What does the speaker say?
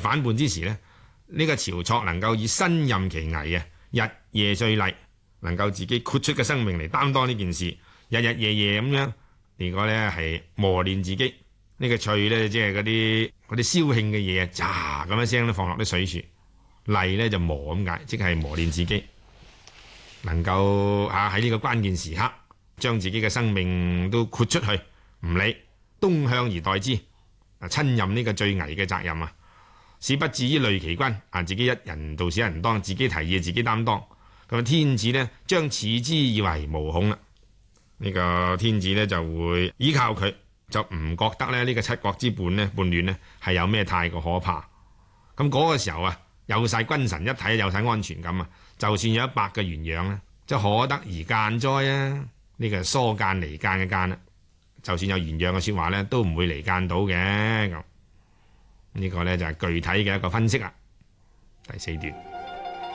反叛之時呢，呢個晁錯能夠以身任其危啊，日夜最厲，能夠自己豁出嘅生命嚟擔當呢件事，日日夜夜咁樣，如果呢係磨練自己。呢個淬呢，即係嗰啲燒興嘅嘢啊，喳咁一聲都放落啲水處，厲呢就磨咁解，即係磨練自己，能夠喺呢個關鍵時刻將自己嘅生命都豁出去，唔理東向而待之，親任呢個最危嘅責任啊，使不至於累其軍啊，自己一人做事一人當，自己提議自己擔當。咁天子呢，將恃之以為無恐啦，呢個天子呢，就會依靠佢。就唔覺得咧呢個七國之叛亂呢係有咩太過可怕。咁嗰個時候啊，有晒君臣一體，有晒安全感啊，就算有100個原樣呢，即係可得而諫哉啊！呢個疏諫離間嘅間啦，就算有原樣嘅說話呢，都唔會離間到嘅。咁呢個呢，就係具體嘅一個分析啦。第4段。